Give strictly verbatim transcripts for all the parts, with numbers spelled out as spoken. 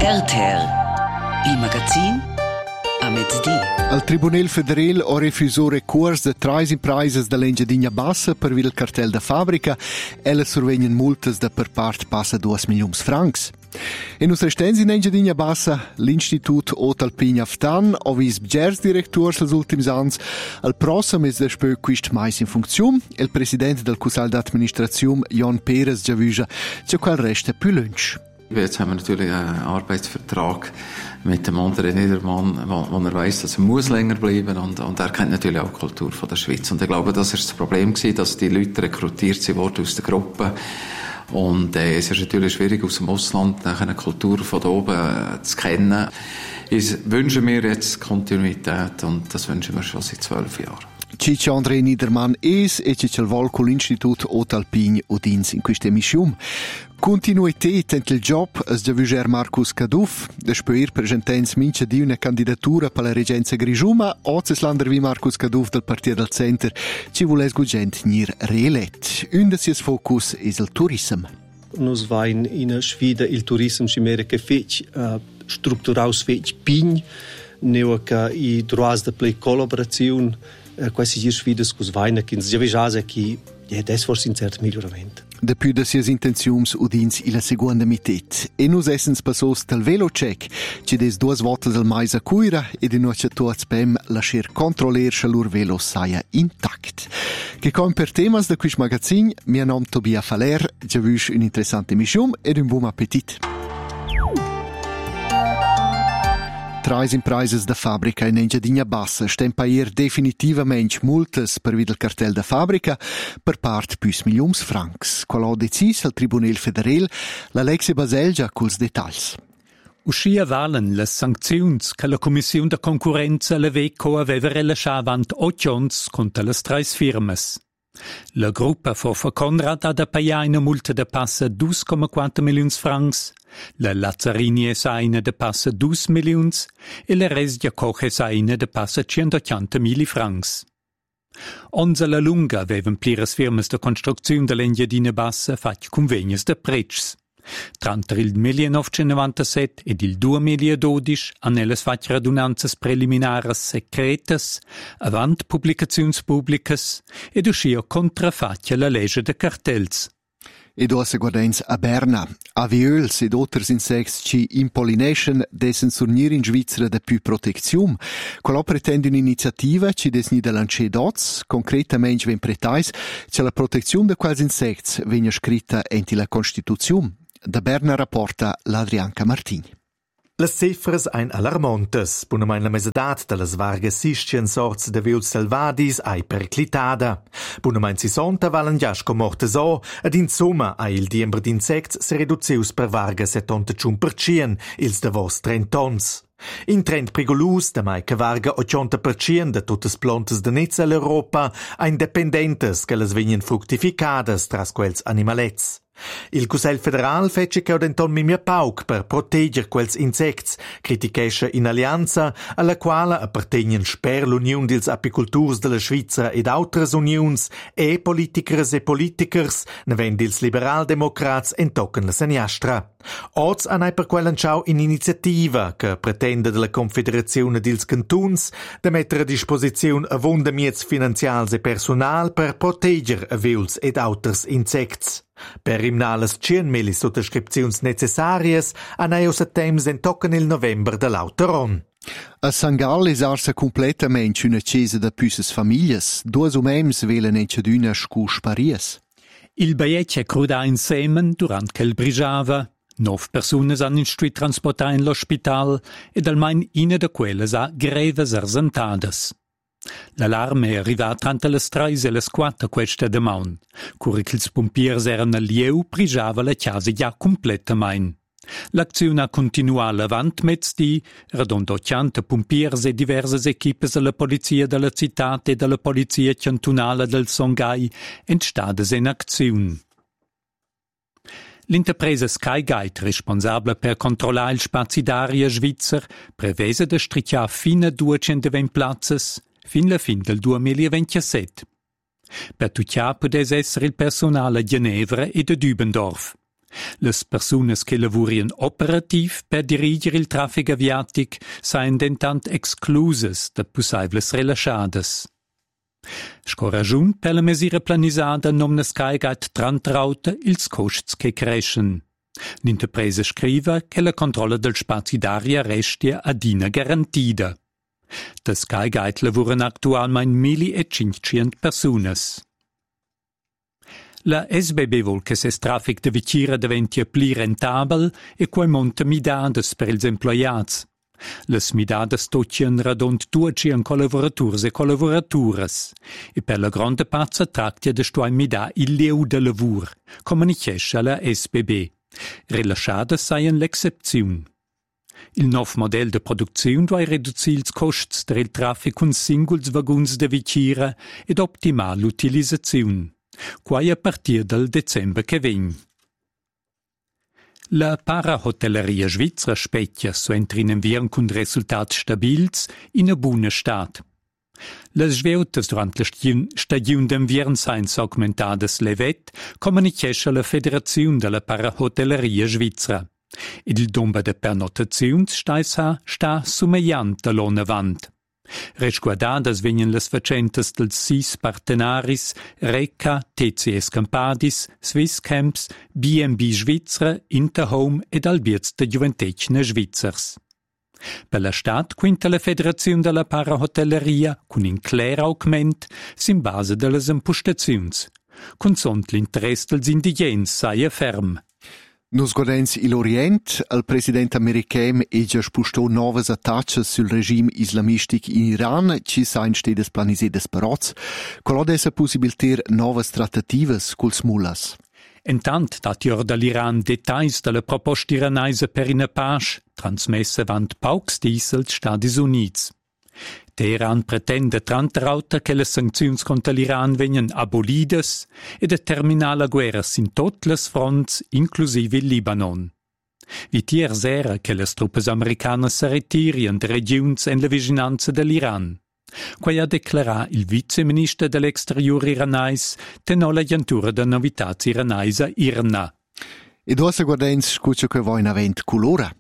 R T R, il magazin a mezzodì. Il Tribunale Federale ha refusato recurs de trais imprises da l'Engiadina Bassa per il cartel da fabbrica e le survegnen multas da per part passa due milioni francs. E nus restens in Engiadina Bassa, l'Institut Otalpin Aftan ha vis bgers directors als ultims ans. Il prossimo es despö quist mais in funzione e il presidente del Cusal d'Administration, Jan Perez, già vüja, c'è qual resta più lunch. Jetzt haben wir natürlich einen Arbeitsvertrag mit dem André Niedermann, wo, wo er weiss, dass er muss länger bleiben und, und er kennt natürlich auch die Kultur von der Schweiz. Und ich glaube, das ist das Problem gewesen, dass die Leute rekrutiert wurden aus der Gruppe. Und äh, es ist natürlich schwierig, aus dem Ausland nachher eine Kultur von da oben äh, zu kennen. Ich wünsche mir jetzt Kontinuität und das wünschen wir schon seit zwölf Jahren. Cic André Niedermann es e ci il vol con l'Institut Otalpin Udins in questa emissione. Continuität ent il job es già vuger Marcus Caduff, de spöir presentens mince di una candidatura per la regenza Grigiuma, ozes lander wie Marcus Caduff del Partito del Center, ci vules gugent nir reelet. Un de sies focus is il turism. Nos va in una sfida il turism cimere che fec uh, strutturaus fec pign, neo che i droits de play collaborazione uh, quasi gir sfidas cus vaina che già vejase che è des forse in certo miglioramento. Depui de sies intenziums udins ila segunda mitet. E nus essens passos del velocheck, ci des duas votas al mais a cuira e di noce tuaz pem lascer controller che lur velo saia intact. Che com per temas de quis magazin, mia nom Tobia Faler, già vüsch un interessante mission ed un buon appetit. Trais imprises da fabbrica in Engiadina Bassa stem paier definitivamente multas per vid il cartel da fabbrica per part plus milions francs. Qual ha decis al Tribunale Federale l'Alexia Baselgia culs detalls. Uscia valen le sancziuns che la Commissione de Concurrenza la Veco aveva rilasciato avant ottions contro le trais firmes. La gruppa Fofa Conrad ha da pagare una multa da passa due virgola quattro milioni francs, la Lazzarini e Saina da passa due milioni e la Resdia Koch e Saina da passa centottanta mila francs. Onze la lunga avevan pliras firmas de construzione dell'Engiadina Bassa fatto convegnes de precs. Tra il millenovecentonovantasette ed il duemiladodici hanno elles fatto radunanzas preliminares secretas avant publicazions publicas ed uscì contrafaccia la legge de cartels. Ed ora guardens a Berna. Aviols ed otters insects ci impollination dessen surnir in Svizzera da più protezione. Quello pretende un'iniziativa ci desni da lancier dots, concretamente ven pretais, c'è la protezione de quals insects vegna scritta enti la Costituzione. Da Berna rapporta l'Adrianca Martini. Las cifras ein alarmontes, bunamein la mesedat de las vargas siscien sorts de viuls selvadis ai perclitada. Bunamein si sonta valen jasco morte so, ed in summa ai il diember d'insects se reduzius per varga settantacinque per cento, ils de vos trentons. In trend prigolus, da mai che varga ottanta per cento de tuttes plantes de netz all'Europa, ein dependentes che las venien fructificadas tras quels animalets. Il Cusel Federal fece che odenton mimia pauc per proteger quels insects, critichesce in allianza alla quale appartegnen sper l'Union dils apiculturs della Svizra ed autras unions e politikers e politikers, nevend ils liberal-democrats entocken la seniastra. Oz anai per quell'anciau in iniziativa che pretende della Confederazione dils Cantuns de mettere a disposizione avondamiets finanzials e personal per proteger aviuls ed auters insects. Per imnales cien mili sottoscripziuns necessarias anaios a temps entocken il november dell'autoron. A San Gall es arsa completamente una chiesa da püsses famiglias. Duas umems velen encedüna scu sparias. Il baietche cruda in semen durant quel brigiava. Nov personas han instruit transportar in l'hospital ed almain ina de quelles ha greves arsentadas. L'allarme è arrivata tra le treis e le quattro questa de maun. Curi che ils pompiers erano lieu prigiava la chiesa già completamente. L'azione ha continuato avant mezz'dì, redondo ottanta pompiers e diverse equipes della polizia della città e della polizia cantonale del Songhai entstades in azione. L'interpresa Skyguide, responsabile per controllare il spazio d'aria svizzer, prevese de strichar fino a duecentoventi plazzas fin la fin del duemilaventisette. Per tucciar potesse essere il personale a Ginevra e de Dübendorf. Les persunas che lavorien operativ per dirigere il traffic aviatic sain dentant excluses da possibles relaxadas. Scoragiun per la mesira planisada nomna scaigat trantrauta ils costs che crescen. L'interpresa scriva che la controlla del spazio d'aria restia adina garantida. Da scaigat lavoran actualmein millecinquecento persunas. La S B B vol che ses traffic de vicira diventia pli rentabel e quai monta midadas per ils employats. Las midadas toccian radont duecien collaboraturs e collaboraturas e per la grande pazza tractia de stuai midà il lieu de lavur, comunicesce alla S B B. Relaxadas saien l'excepziun. Il nov model de produziun duai reducir ils costs der il traffic un singuls vaguns de vicira ed optimal l'utilizzaziun. Quai a partir del december che vegn. La parahotelleria svizra specchia suentra in enviern cun resultats stabils in a buna stat. Las sveutas durant la stagiun d'enviern sain augmentadas levet, comunicesce la Federaziun de la parahotelleria svizra. Ed il domba de pernotaziuns sta sa sta sumeiant l'ona vant. Resguardadas vegnan las facentas dels sis partenaris Reca, T C S Campadis, Swiss Camps, B and B Svizra, Interhome ed Albiers de Juventecna Svizzers. Per la stat quinta la Federaziun de la Parahotelleria, cun in cler augment, sin base de las impostaziuns. Consont l'interess dels indigens saia ferm. Nus guardens l'Orient, il president american e già spustò novas attacches sul regime islamistic in Iran, ci sain stedes planisedes parots, qual essa possibiliter novas trattativas culs mullas. Entant dat jor dall'Iran detais della proposta iranaisa per ina pace, transmessa vant paucs diesels Stati Units. Teheran pretende trantrauta che le sancziuns contra l'Iran vengan abolidas e de terminar la guerra sin tot les fronts, inclusive il Libanon. Vitier sera che le truppes americanas se retirien de regiuns en la vicinanza dell'Iran. Quai ha declarà il viceministro dell'exterior iranais tenò la giantura da novitats iranaisa Irna. E dosa guardens scuccia che voi in avent colora.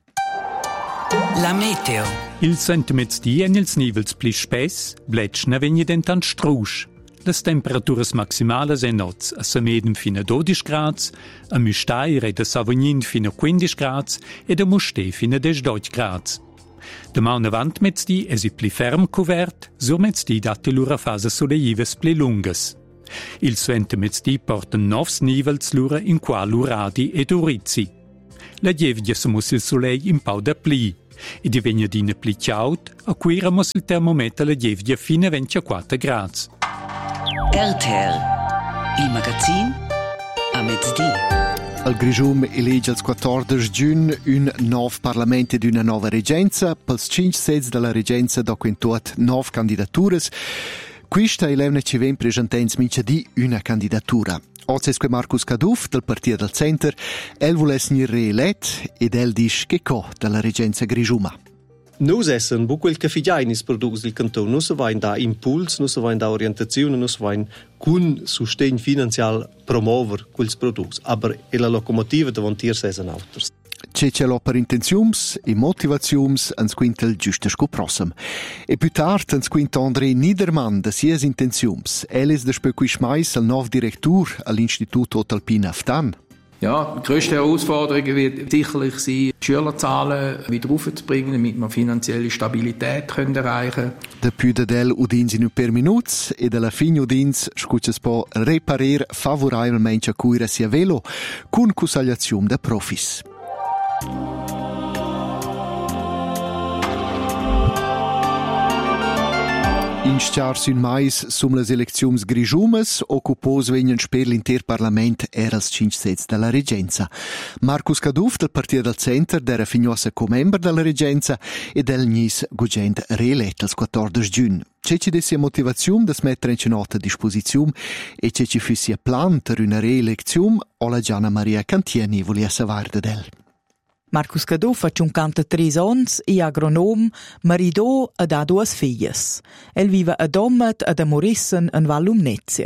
La meteo. Il sentimezdi en ils nivels pli spess, bletschna vegni dentant strusch. Les temperaturas maximales en noz a Sameden fino a dodici grads, a Müstair ed a Savognin fino a quindici grads ed a Musté fino a diciotto grads. Demà una vant mezzdi es i pli ferm covert, sur mezzdi date lura fase soleives pli lungas. Il suente mezzdi porten novs nivels lura in qua luradi ed urizi. La dievgia sumus il soleil in pau da pli. E divegna dina pli ciaut, a cui ramos il termometer la dievgia fino a ventiquattro grads. R T L. Il magazin a mezzdi. Al Grigium elegge il quattordici giugno un nuovo Parlamento ed una nuova reggenza. Pels cinque sedi della reggenza documentuat nove candidaturas. Questa è l'evne ci ven presentens mince di una candidatura. Oggi è Marcus Caduff del Partito del Center. El vuole essere reelet ed el dice che co della reggenza Grigiuma. Nus essen bu quel che figainis produs del canton, nus vain da impuls, nus vain da orientazione, nus vain cun sustegn finanzial promover quels produs, aber e la locomotiva davantier sessen autos. C'è c'è per intenziums e motivaziums ans quintel giusto sco prossem. E più tard ans quint André Niedermann de sies intenziums. El is de spöquisch mais al nov direktur all'Institut Alpina Aftan. Ja, die grösste Herausforderung wird sicherlich sein, die Schülerzahlen wieder aufzubringen, damit wir finanzielle Stabilität können erreichen können. Depuis de del udins in un per minuts e della fin udins scucces po reparer favorabilmente a cuira sia velo cun cusagliazium de profis. In stars in mais sum les elecziums grigiumes occupos vegnan sper l'inter parlament era als cinque seds della reggenza. Marcus Caduff del Partito del Center d'era fignosa co-member della reggenza e del nis gugent reelet als quattordici giugno. C'è ci dessia motivazium da smettere in nota disposizium e c'è ci fissia plan per una reeleczium o la Gianna Maria Cantieni volia savar de del. Marcus Caduff ha cinquantatré ans e agronom, maridò ed ha due filles. El vive a Dommet ed a Morissen in Val Lumnezia.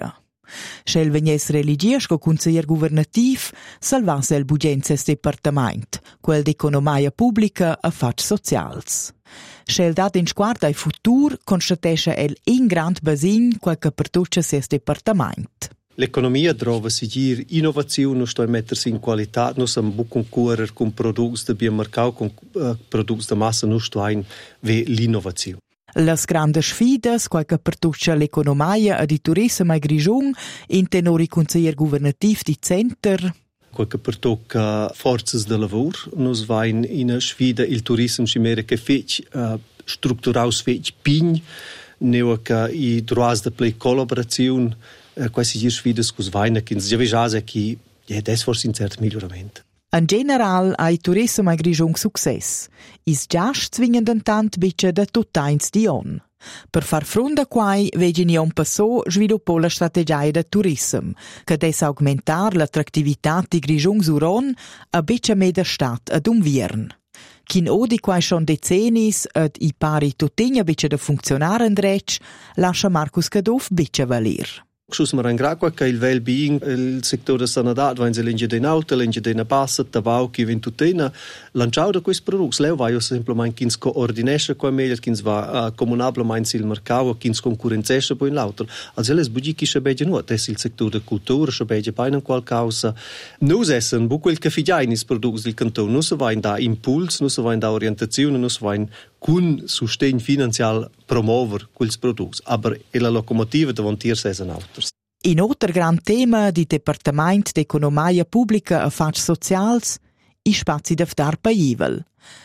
Scel vegnes religies co consiglier governativ salvasse il bugenses departament, quel d'economia pubblica a fatg socials. Scel dat in squart ai futur constatesce el in grand basin quel che pertuccia ses departament. L'economia trova sigir innovazione, sto a mettersi in qualità, non siamo bu concorrere con prodotti da bien mercato, con uh, prodotti da massa, non sto a ve l'innovazione. Las grandes sfidas, quel che pertuccia l'economia e di turismo a Grigion, in tenori consiglier governativ di Center. Quel che pertocca forze de lavoro, nos va in una sfida il turismo ci mere che fec uh, strutturaus fec pign, neo che i droits de play collaborazione, uh, quasi hier sfidas cus vaina che già vejase che è des forse in certo miglioramento. In general ha il turismo a Grigion success. Is giast zwingen den tant bice da tuttains di on. Per far fronte a quai vegin ion passò sviluppò la strategia del turismo, che des augmentar l'attrattività di Grigion Suron a bice meda stat ad unviern. Chin odi quai schon decennis ed i pari tutinha bice da funzionaren drech, lascia Marcus Cadoff bice valer. Schuss mir ein Graqua che il well-being, il settore sanadat, wenn sie l'engine in auto, l'engine in passa, tabau, che vin tutena, lanciau da questi prodotti, leo vai semplicemente kins coordinesce qua meglio, kins va uh, comunablemente il mercato, kins concorrenzesce poi in l'auto. Also les budiki sche beige nur, des il settore de cultura, sche beige painen qual causa. Nus essen bu quel che figainis prodotti del canton, nus va in da impuls, nus va in da orientazione, nus va in con sostegno finanzial promover quels prodotti, aber e la locomotiva davanti sessen autos. In otro gran tema di Departament d'Economia Pubblica e Fatg Socials, i spazi da ftar paivel.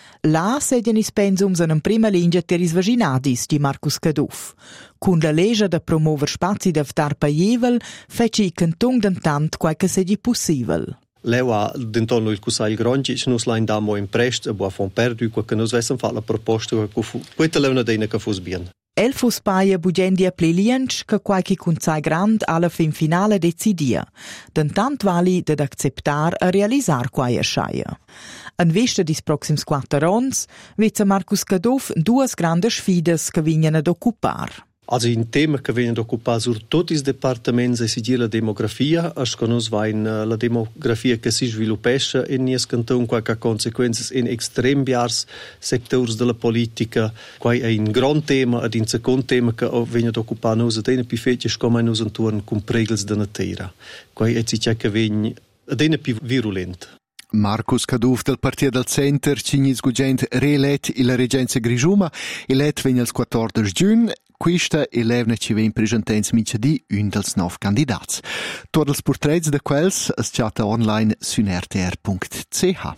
Là sedien is pensums in prima linea teris vaginadis di Marcus Cadoff. Con la legge da promover spazi da ftar paivel, fece i canton dentant quel che sedi possibile. Leu ha d'intorno il Cusai Grongic, nus la indamo in prest, a buon perdu, che nus vessen fa la proposta, che fu, questa è una dena che fus bien. El fus paia bugendia pleliench che qualche Cusai Grand alla fin finale decidia, dentant vali ded acceptar a realisar quaia schaia. An vista dis proxims quattro ons, vizza Marcus Cadoff duas grandes sfidas che vignan ad occupar. Also in tema che vengono occupati su tutti i departamenti si gira la demografia, a sconos va in uh, la demografia che si sviluppa in nies canton qua che conseguenze in extrem biars settori della politica, qua è un gran tema ed in secondo tema che vengono occupati nos dene più fece come nos intorno con pregels della terra. Qua è si che vengono dene più virulent. Marcus Cadoff del Partito del Center, Cignis Gugent, reelet in la Regenza Grigiuma, elet vegn il quattordici giugno. Questa è l'evne ci ven presentens micedì un dels nov candidats. Tot els portrets de quels es chatta online su r t r punct c h.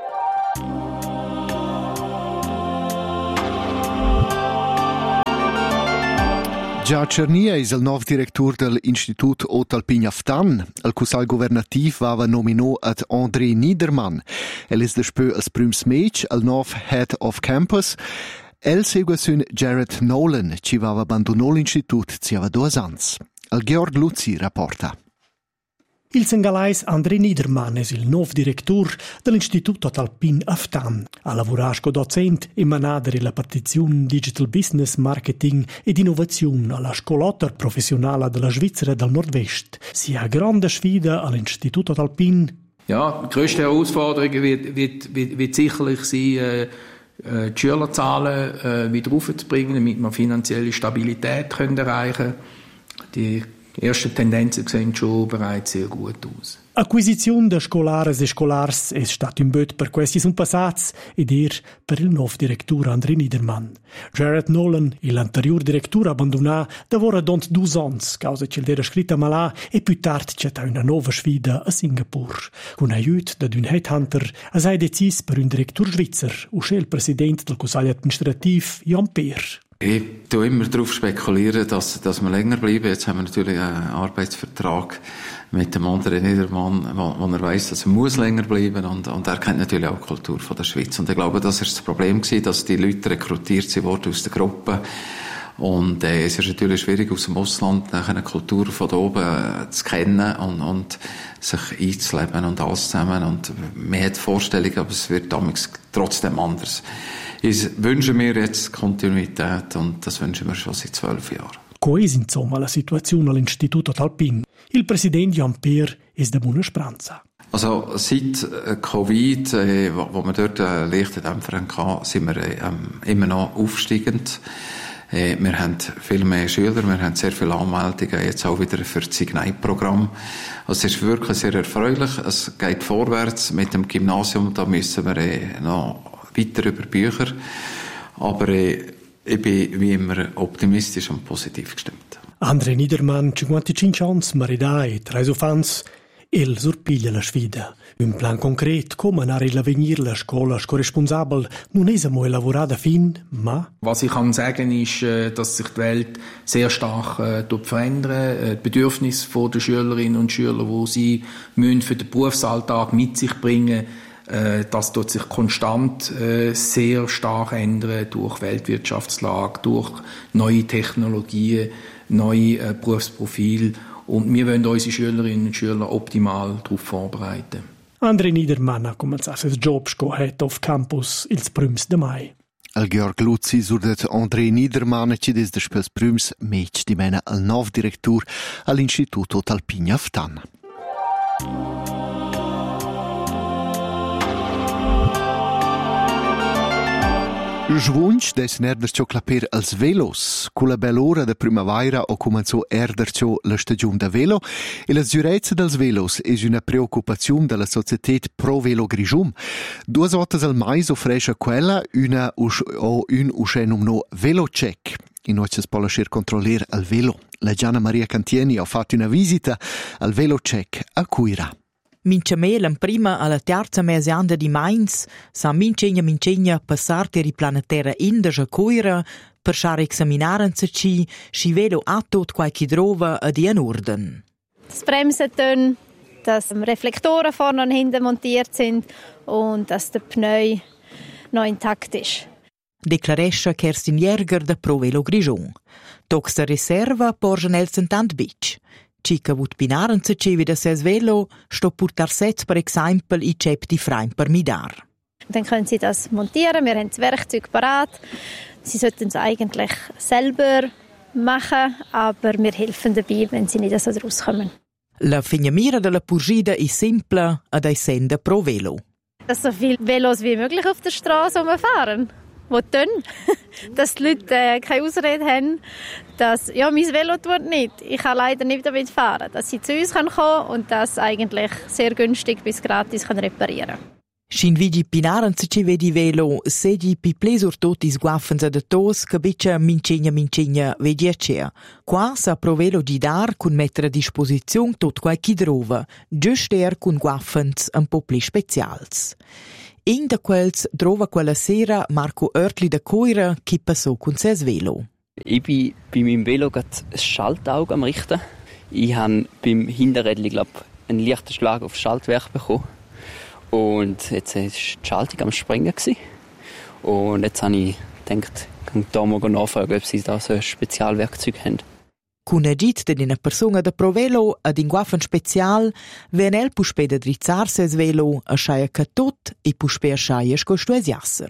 Gia Cernia is il nov director dell'Institut Otalpin Aftan. Il Cusal governativ vava nomino ad André Niedermann. El is despö als prüms mech, il nov Head of Campus. El segue sun Jared Nolan, ci va abbandonò l'institut ziava due ans. Il Georg Luzzi rapporta. Il sengalais André Niedermann è il nuovo direttore dell'Istituto Otalpin Aftan. Ha lavorato come docente e manadere la partizione Digital Business, Marketing ed Innovazione alla Scolota Professionale della Svizzera del Nordwest. Sia una grande sfida all'Istituto Otalpin. Ja, die grösste Herausforderung wird, wird, wird, wird sicherlich sein, äh, die Schülerzahlen äh, wieder aufzubringen, damit wir finanzielle Stabilität können erreichen können. Die ersten Tendenzen sehen schon bereits sehr gut aus. Acquisizione de scolares e scolars è stato un bot per questi sun passats ed er per il nuovo direttore André Niedermann. Jared Nolan, l'anterior direttore abbandonà, lavora dont due ans, causa che era scritta malà e più tardi c'è una nuova sfida a Singapore. Con aiut da un headhunter, es hai decis per un direttore svizzer, usce il presidente del Consiglio Administrativ, Jan Peer. Ich tue immer darauf spekulieren, dass, dass wir länger bleiben. Jetzt haben wir natürlich einen Arbeitsvertrag mit dem André Niedermann, wo, wo er weiss, dass er muss länger bleiben und, und er kennt natürlich auch die Kultur von der Schweiz. Und ich glaube, das war das Problem gewesen, dass die Leute rekrutiert wurden aus der Gruppe. Und äh, es ist natürlich schwierig, aus dem Ausland eine Kultur von da oben äh, zu kennen und, und sich einzuleben und alles zusammen. Und man hat Vorstellungen, aber es wird damals trotzdem anders. Ich wünsche mir jetzt Kontinuität und das wünschen wir schon seit zwölf Jahren. Questa è insomma la situazione all'Istituto Otalpin. Il presidente Jan Peer ist der buona speranza. Also seit Covid, äh, wo, wo wir dort äh, leichte Dämpfer hatten, sind wir äh, immer noch aufsteigend. Äh, wir haben viel mehr Schüler, wir haben sehr viele Anmeldungen, jetzt auch wieder für das Ignite-Programm. Also es ist wirklich sehr erfreulich, es geht vorwärts mit dem Gymnasium, da müssen wir äh, noch weiter über Bücher, aber äh, ich bin wie immer optimistisch und positiv gestimmt. André Niedermann, cinquantacinque anni, maridai, tre fans, il sorpiglia la sfida. Un plan concret, come andare l'avenir, la scuola, corresponsabile, non è samo lavorata fin, ma... Was ich kann sagen ist, dass sich die Welt sehr stark äh, verändert. Die Bedürfnisse der Schülerinnen und Schüler, die sie müssen für den Berufsalltag mit sich bringen, äh, das tut sich konstant äh, sehr stark ändern durch Weltwirtschaftslage, durch neue Technologien, neue äh, Berufsprofile. Und wir wollen unsere Schülerinnen und Schüler optimal darauf vorbereiten. André Niedermann ha cominciato il job scohet auf campus il prüms de mai. Al Georg Luzzi surdet André Niedermann ci des despels prüms mech di mena al nov directur all'Istituto Talpigna Ftan. Svunch des nerdercio claper als velos. Con la bell'ora de primavera o comenzo erdercio la stagione da velo e la sicurezza dels velos è una preoccupazione della società pro velo Grigium. Due volte al mese offresce quella una o un uscenum no velo check. In noi si può lasciare controllare al velo. La Gianna Maria Cantieni ha fatto una visita al velo check a Cuira. Mince melan prima alla terza mesianda di Mainz, sa mincegna mincegna passarte riplanetera indeja coira per schar examinaren se ci, sci velo a tot qualche drova ad in orden. Das Bremsen, dass Reflektoren vorne und hinten montiert sind und dass der Pneu noch intakt ist. Deklarescha Kerstin Jäger da Pro Velo Grigion. Tox der Reserva porgen el sentant beach. Cica vut pinaren se cevi da ses velo, sto purtar sets per exempel i cep di freim per midar. Dann können Sie das montieren, wir haben das Werkzeug parat. Sie sollten es eigentlich selber machen, aber wir helfen dabei, wenn Sie nicht so rauskommen. La fignamira della purgida è simple ad essenda pro velo. Dass so viele Velos wie möglich auf der Straße rumfahren. Wo dann? Dass die Leute äh, keine Ausrede haben, dass ja, mein Velo tut nicht. Ich kann leider nicht damit fahren. Dass sie zu uns kommen können und das eigentlich sehr günstig bis gratis können reparieren können. Shin vigi pinaren se ci vedi velo, sedi pi plesur totis guaffens ad tos, che beccia mincegna mincegna vedi a cea. Qua sa pro velo gidar cun mettere a disposizione tot qualche drova, giust er cun guaffens un po' pli specials. In da quels trova quella sera Marco Oertli da Coira che passò con ses velo. Ich bin bei meinem Velo gerade ein Schaltauge am Richten. Ich habe beim Hinterrädchen, glaube ich, einen leichten Schlag auf das Schaltwerk bekommen. Und jetzt war die Schaltung am Springen. Und jetzt habe ich gedacht, ich kann da mal nachfragen, ob sie da so ein Spezialwerkzeug haben. Con agit de una persona da pro velo ad in guaffen special, ven el puspe da drizzar ses velo a schaia ca tot e puspe a schaia sco stues jasser.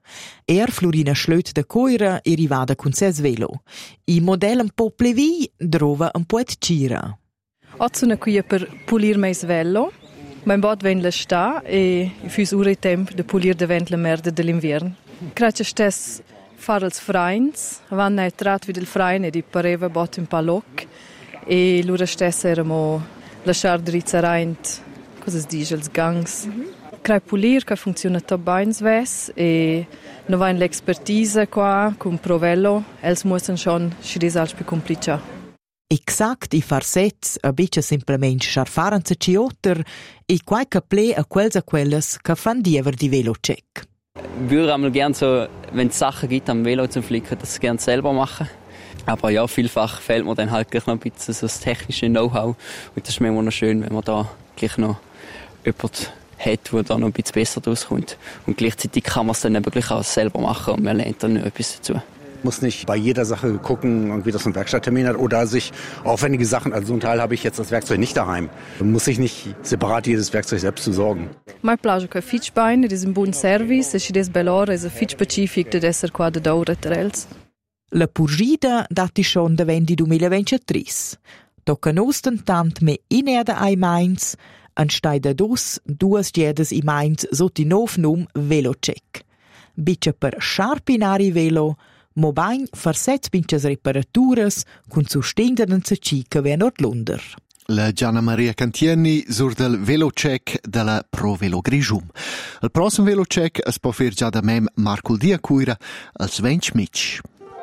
Er Florina Schlöt da Coira e rivada con ses velo. I model un po' plevi drova un po' et cira. Ho qui per pulir meis velo. Mein bot ven la sta e fus ure temp de pulir de vent la merda dell'invern. Crace stes far als freins, vanno è trat vid il frein e di pareva bot in paloc e l'ura stessa eramo lasciar drizza reint, cosa si dice, els gangs. Mm-hmm. Crai pulir che funziona top bains ves e no va in l'expertise qua con provello, els mussen schon schiris als più complicia. Exact i farsets a bicia simplement scharfaren se ci otter e qualche ple a quels a quelles che fan diever di velo check. Ich würde einmal gerne so, wenn es Sachen gibt am Velo zum Flicken, das gerne selber machen. Aber ja, vielfach fehlt mir dann halt gleich noch ein bisschen so das technische Know-how. Und das ist mir immer noch schön, wenn man da gleich noch jemanden hat, der da noch ein bisschen besser rauskommt. Und gleichzeitig kann man es dann wirklich auch selber machen und man lernt dann noch etwas dazu. Muss nicht bei jeder Sache gucken, irgendwie, dass man einen Werkstatttermin hat oder sich aufwendige Sachen, also so einen Teil habe ich jetzt das Werkzeug nicht daheim. Man muss sich nicht separat jedes Werkzeug selbst besorgen. Mein Plage che fitch beine, das ist ein buon service, e des belore, es fitch specific de esser qua de daure terels. La purgida dati schon da vendi duemilaventitré. Tocca nos tentant me inerda ai Mainz, anstai da dus, duas giedes i Mainz sotto i nov num Velocheck. Bice per sharpinari velo, mo bain farset pinches reparaturas cun sustingden se cica ven Nordlunder. La Gianna Maria Cantieni sur del Velocheck della Pro Velo Grigium. Il prossimo Velocheck es può fer già da mem Marco Dia Cuira al Sven Schmitsch.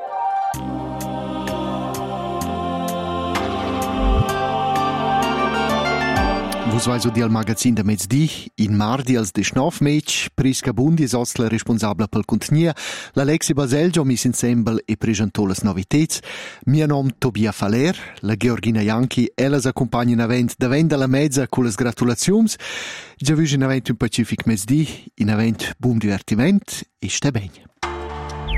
Vos vai so di al magazin da mezzdi, in mardi als deschnov mech, Prisca Bundi es la responsabla pel contenia, l'Alexi Baselgio mis ensemble e presentò las novitets, mia nom Tobia Faler, la Georgina Janchi, ellas accompagnan avent davent alla mezza con las gratulaziums, già vus in avent un pacific mezzdi, in avent bum divertiment e ste ben.